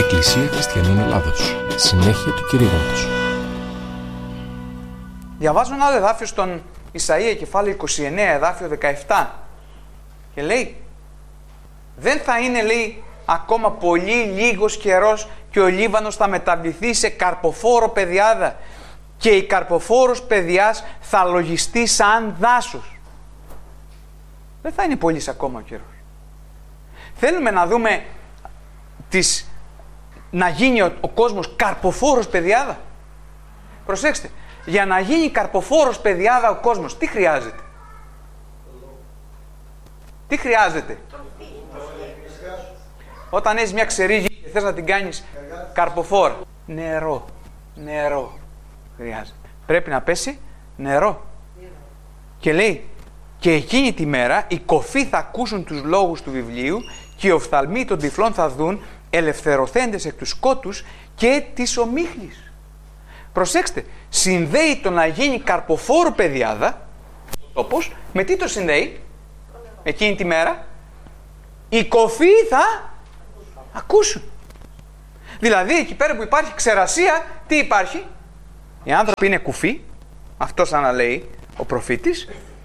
Εκκλησία Χριστιανών Ελλάδος. Συνέχεια του κηρύγματος. Διαβάζω ένα άλλο εδάφιο στον Ισαΐα, κεφάλαιο 29, εδάφιο 17. Και λέει, δεν θα είναι, λέει, ακόμα πολύ λίγος καιρός και ο Λίβανος θα μεταβληθεί σε καρποφόρο πεδιάδα και η καρποφόρος πεδιάς θα λογιστεί σαν δάσος. Δεν θα είναι πολύς ακόμα ο καιρός. Θέλουμε να δούμε να γίνει ο κόσμος καρποφόρος πεδιάδα. Προσέξτε, για να γίνει καρποφόρος πεδιάδα ο κόσμος, τι χρειάζεται? Τι χρειάζεται? Όταν έχεις μια ξερή γη και θες να την κάνεις καρποφόρα, νερό χρειάζεται. Πρέπει να πέσει νερό. Και λέει, και εκείνη τη μέρα οι κοφοί θα ακούσουν τους λόγους του βιβλίου και οι οφθαλμοί των τυφλών θα δουν, ελευθερωθέντες εκ του σκότους και της ομίχλης. Προσέξτε, συνδέει το να γίνει καρποφόρο πεδιάδα, όπως, με τι το συνδέει? Εκείνη τη μέρα οι κοφοί θα ακούσουν. Δηλαδή εκεί πέρα που υπάρχει ξερασία, τι υπάρχει? Οι άνθρωποι είναι κουφοί, αυτό σαν να λέει ο προφήτης,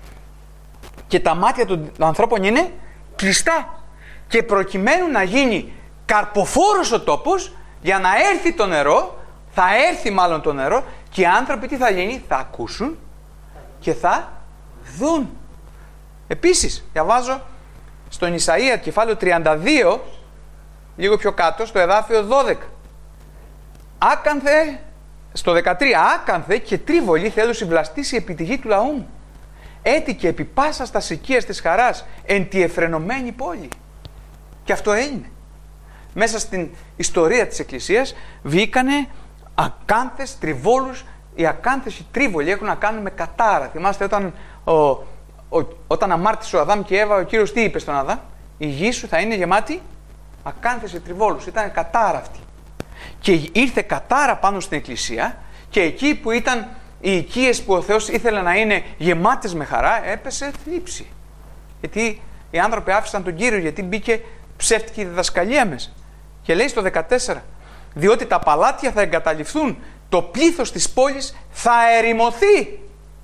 και τα μάτια των ανθρώπων είναι κλειστά. Και προκειμένου να γίνει καρποφόρος ο τόπος, για να έρθει το νερό, θα έρθει μάλλον το νερό, και οι άνθρωποι τι θα γίνει? Θα ακούσουν και θα δουν. Επίσης, διαβάζω στον Ισαΐα κεφάλαιο 32, λίγο πιο κάτω, στο εδάφιο 12. Άκανθε, στο 13, άκανθε και τρίβολη θέλω συβλαστήσει επί τη γη του λαού μου. Έτυχε επί πάσα στα σικίας της χαράς, εν τη εφρενωμένη πόλη. Και αυτό έγινε. Μέσα στην ιστορία της Εκκλησίας βγήκανε ακάνθες, τριβόλους. Οι ακάνθες, οι τρίβολοι έχουν να κάνουν με κατάρα. Θυμάστε όταν αμάρτησε ο Αδάμ και η Εύα, ο Κύριος τι είπε στον Αδάμ? Η γη σου θα είναι γεμάτη ακάνθες και τριβόλους. Ήταν κατάρα αυτή. Και ήρθε κατάρα πάνω στην Εκκλησία, και εκεί που ήταν οι οικίες που ο Θεός ήθελε να είναι γεμάτες με χαρά, έπεσε θλίψη. Γιατί οι άνθρωποι άφησαν τον Κύριο, γιατί μπήκε ψεύτικη διδασκαλία μέσα. Και λέει στο 14, διότι τα παλάτια θα εγκαταλειφθούν, το πλήθος της πόλης θα ερημωθεί.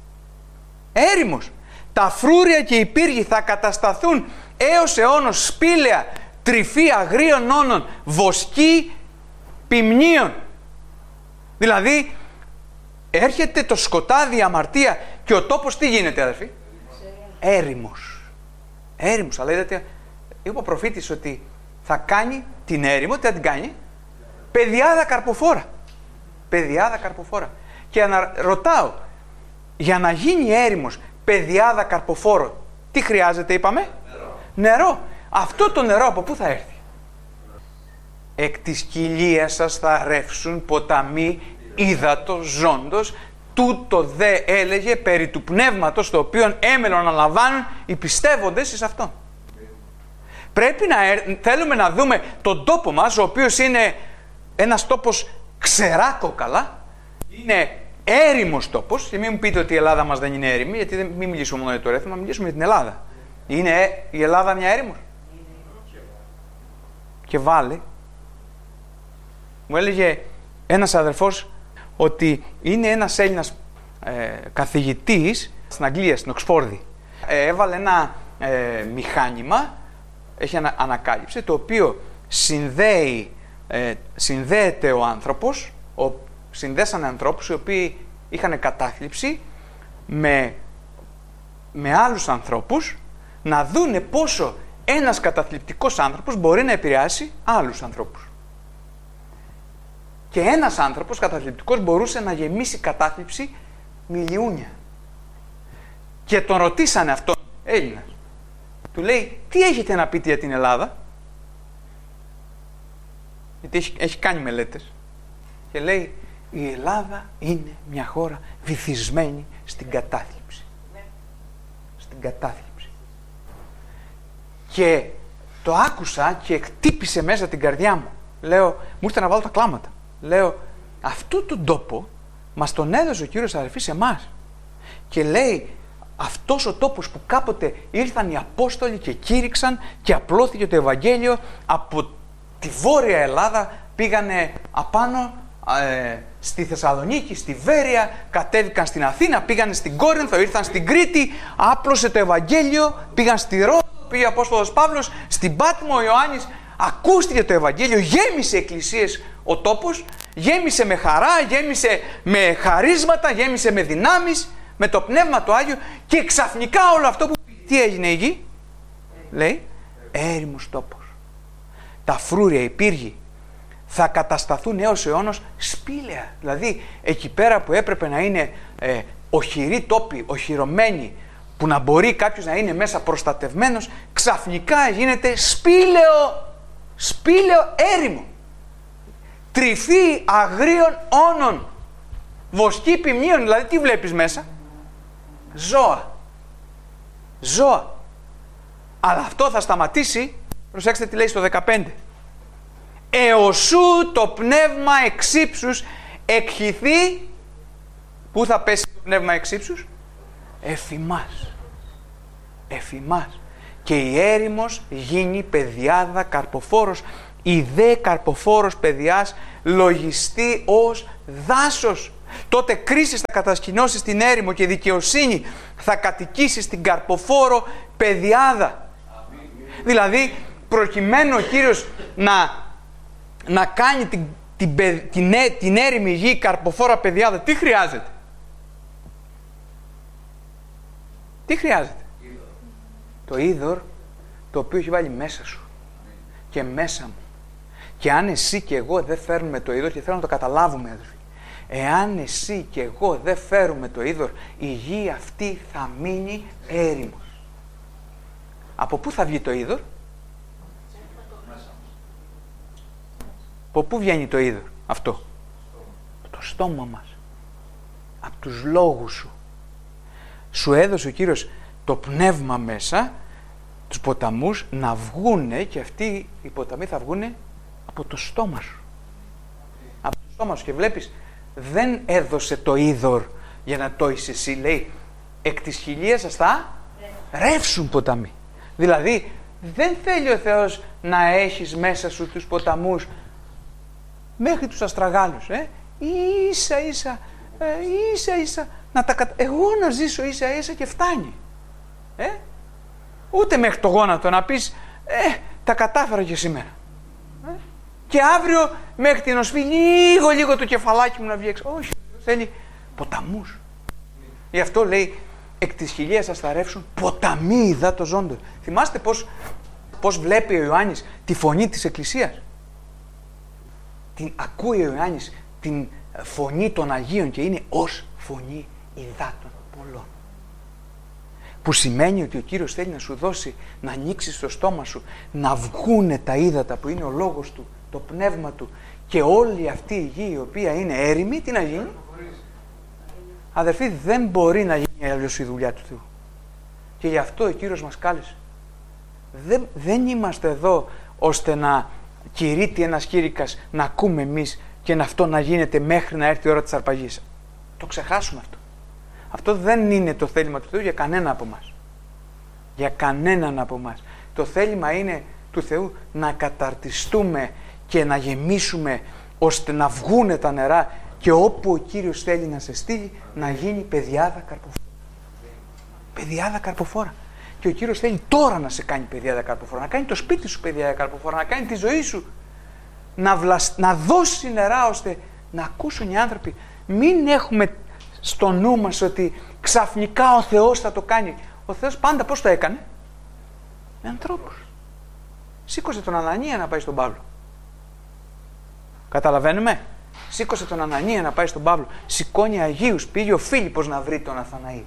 Έρημος. Τα φρούρια και οι πύργοι θα κατασταθούν έως αιώνος σπήλαια, τρυφή αγρίων όνων, βοσκή ποιμνίων. Δηλαδή, έρχεται το σκοτάδι, η αμαρτία, και ο τόπος τι γίνεται, αδερφοί? Έρημος. Έρημος. Αλλά είδατε, είπε ο προφήτης ότι θα κάνει την έρημο, τι θα την κάνει? Πεδιάδα καρποφόρα. Πεδιάδα καρποφόρα. Και ρωτάω, για να γίνει έρημος, πεδιάδα καρποφόρο, τι χρειάζεται, είπαμε? Νερό. Αυτό το νερό από πού θα έρθει? Εκ της κοιλίας σας θα ρεύσουν ποταμοί ύδατος ζώντος, τούτο δε έλεγε περί του πνεύματος, το οποίο έμελον να λαμβάνουν οι πιστεύοντες εις αυτόν. Πρέπει να θέλουμε να δούμε τον τόπο μας, ο οποίος είναι ένας τόπος ξερά κόκαλα, είναι έρημος τόπος, και μην μου πείτε ότι η Ελλάδα μας δεν είναι έρημη, γιατί μην μιλήσουμε μόνο για το Ρέθυμνο, μιλήσουμε για την Ελλάδα. Είναι η Ελλάδα μια έρημος? Και βάλε, μου έλεγε ένας αδερφός ότι είναι ένας Έλληνας καθηγητής στην Αγγλία, στην Οξφόρδη. Έβαλε ένα μηχάνημα, έχει ανακάλυψε, το οποίο συνδέεται ο άνθρωπος, συνδέσανε ανθρώπους οι οποίοι είχαν κατάθλιψη με άλλους ανθρώπους, να δούνε πόσο ένας καταθλιπτικός άνθρωπος μπορεί να επηρεάσει άλλους ανθρώπους. Και ένας άνθρωπος καταθλιπτικός μπορούσε να γεμίσει κατάθλιψη μιλιούνια. Και τον ρωτήσανε αυτόν, Έλληνας. Του λέει, τι έχετε να πείτε για την Ελλάδα? Γιατί έχει κάνει μελέτες. Και λέει, η Ελλάδα είναι μια χώρα βυθισμένη στην κατάθλιψη. Στην κατάθλιψη. Και το άκουσα και χτύπησε μέσα την καρδιά μου. Λέω, μου ήρθε να βάλω τα κλάματα. Λέω, αυτού τον τόπο μας τον έδωσε ο Κύριος, αδερφοί, σε εμάς. Και λέει, αυτός ο τόπος που κάποτε ήρθαν οι Απόστολοι και κήρυξαν και απλώθηκε το Ευαγγέλιο από τη Βόρεια Ελλάδα, πήγανε απάνω στη Θεσσαλονίκη, στη Βέρεια, κατέβηκαν στην Αθήνα, πήγανε στην Κόρινθο, ήρθαν στην Κρήτη, άπλωσε το Ευαγγέλιο, πήγαν στη Ρόδο, πήγε ο Απόστολος Παύλος, στην Πάτμο ο Ιωάννης, ακούστηκε το Ευαγγέλιο, γέμισε εκκλησίες ο τόπος, γέμισε με χαρά, γέμισε με χαρίσματα, γέμισε με δυνάμεις, με το Πνεύμα του Άγιο, και ξαφνικά όλο αυτό που τι έγινε η γη, λέει, έρημος τόπος. Τα φρούρια, οι πύργοι θα κατασταθούν έως αιώνος σπήλαια. Δηλαδή εκεί πέρα που έπρεπε να είναι οχυροί τόποι, οχυρωμένοι, που να μπορεί κάποιος να είναι μέσα προστατευμένος, ξαφνικά γίνεται σπήλαιο έρημο. Τρυφή αγρίων όνων, βοσκή ποιμνίων. Δηλαδή τι βλέπεις μέσα? Ζώα. Αλλά αυτό θα σταματήσει, προσέξτε τι λέει στο 15. Εωσού το πνεύμα εξύψους εκχυθεί. Πού θα πέσει το πνεύμα εξύψους? Εφημάς. Και η έρημος γίνει παιδιάδα καρποφόρος. Η δε καρποφόρος παιδιάς λογιστεί ως δάσος. Τότε κρίσεις θα κατασκηνώσει στην έρημο και δικαιοσύνη θα κατοικήσει στην καρποφόρο παιδιάδα. Δηλαδή προκειμένου ο Κύριος να κάνει την έρημη γη καρποφόρα παιδιάδα, τι χρειάζεται? Το είδωρ το οποίο έχει βάλει μέσα σου και μέσα μου. Και αν εσύ και εγώ δεν φέρνουμε το είδωρ, και θέλω να το καταλάβουμε, αδελφοί, εάν εσύ και εγώ δεν φέρουμε το είδωρ, η γη αυτή θα μείνει έρημος. Από πού θα βγει το είδωρ? Από πού βγαίνει το είδωρ αυτό? Από το στόμα μας, από τους λόγους σου. Σου έδωσε ο Κύριος το πνεύμα μέσα, τους ποταμούς να βγούνε, και αυτοί οι ποταμοί θα βγούνε από το στόμα σου. Από το στόμα σου. Και βλέπεις, δεν έδωσε το είδωρ για να το είσαι εσύ. Λέει, εκ της χιλίας σας θα ρεύσουν ποταμοί. Δηλαδή δεν θέλει ο Θεός να έχεις μέσα σου τους ποταμούς μέχρι τους αστραγάλους. Ίσα-ίσα να εγώ να ζήσω ίσα-ίσα και φτάνει. Ούτε μέχρι το γόνατο να πεις τα κατάφερα και σήμερα. Και αύριο μέχρι την οσφή λίγο το κεφαλάκι μου να βγει έξω. Όχι, θέλει ποταμούς. Γι' αυτό λέει, εκ της χιλίας σας θα ρεύσουν ποταμοί υδάτος ζώντος. Θυμάστε πώς βλέπει ο Ιωάννης τη φωνή της Εκκλησίας? Ακούει ο Ιωάννης την φωνή των Αγίων και είναι ως φωνή υδάτων πολλών. Που σημαίνει ότι ο Κύριος θέλει να σου δώσει, να ανοίξεις το στόμα σου, να βγούνε τα ύδατα που είναι ο λόγος Του, το πνεύμα Του, και όλη αυτή η γη η οποία είναι έρημη, τι να γίνει? Αδερφοί, δεν μπορεί να γίνει αλλιώς η δουλειά του Θεού. Και γι' αυτό ο Κύριος μας κάλεσε. Δεν είμαστε εδώ ώστε να κηρύττει ένας κήρυκας, να ακούμε εμείς και αυτό να γίνεται μέχρι να έρθει η ώρα της αρπαγής. Το ξεχάσουμε αυτό. Αυτό δεν είναι το θέλημα του Θεού για κανένα από μας. Για κανέναν από μας. Το θέλημα είναι του Θεού να καταρτιστούμε και να γεμίσουμε ώστε να βγούνε τα νερά, και όπου ο Κύριος θέλει να σε στείλει να γίνει παιδιάδα καρποφόρα. Παιδιάδα καρποφόρα. Και ο Κύριος θέλει τώρα να σε κάνει παιδιάδα καρποφόρα, να κάνει το σπίτι σου παιδιάδα καρποφόρα, να κάνει τη ζωή σου, να δώσει νερά ώστε να ακούσουν οι άνθρωποι. Μην έχουμε στο νου μας ότι ξαφνικά ο Θεός θα το κάνει. Ο Θεός πάντα πώς το έκανε? Με ανθρώπους. Σήκωσε τον Ανανία να πάει στον Παύλο. Καταλαβαίνουμε? Σήκωσε τον Ανανία να πάει στον Παύλο. Σηκώνει Αγίους. Πήγε ο Φίλιππος να βρει τον Αθαναήλ.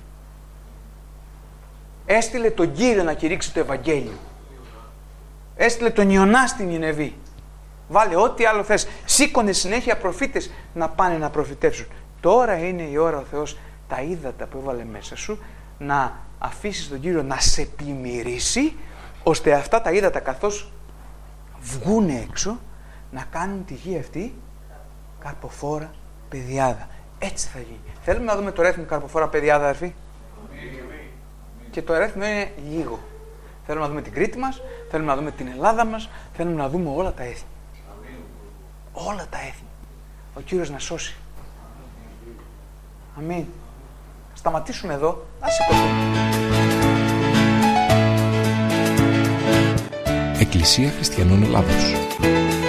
Έστειλε τον Κύριο να κηρύξει το Ευαγγέλιο. Έστειλε τον Ιωνά στην Νινεβή. Βάλε ό,τι άλλο θες. Σήκωνε συνέχεια προφήτες να πάνε να προφητεύσουν. Τώρα είναι η ώρα ο Θεός τα ύδατα που έβαλε μέσα σου να αφήσεις τον Κύριο να σε πλημμυρίσει, ώστε αυτά τα ύδατα καθώς βγούνε έξω να κάνουν τη γη αυτή καρποφόρα παιδιάδα. Έτσι θα γίνει. Θέλουμε να δούμε το ρέθμο καρποφόρα παιδιάδα, αδερφοί? Και το ρέθμο είναι λίγο. Θέλουμε να δούμε την Κρήτη μας, θέλουμε να δούμε την Ελλάδα μας, θέλουμε να δούμε όλα τα έθνη. Όλα τα έθνη. Ο Κύριος να σώσει. Αμήν. Σταματήσουμε εδώ. Ας σηκωθούμε. Εκκλησία Χριστιανών Ελλάδος.